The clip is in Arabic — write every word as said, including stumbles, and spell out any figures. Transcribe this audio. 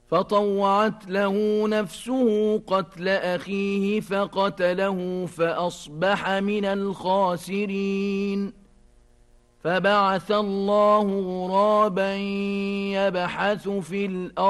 فطوعت له نفسه قتل أخيه فقتله فأصبح من الخاسرين فبعث الله غرابا يبحث في الأرض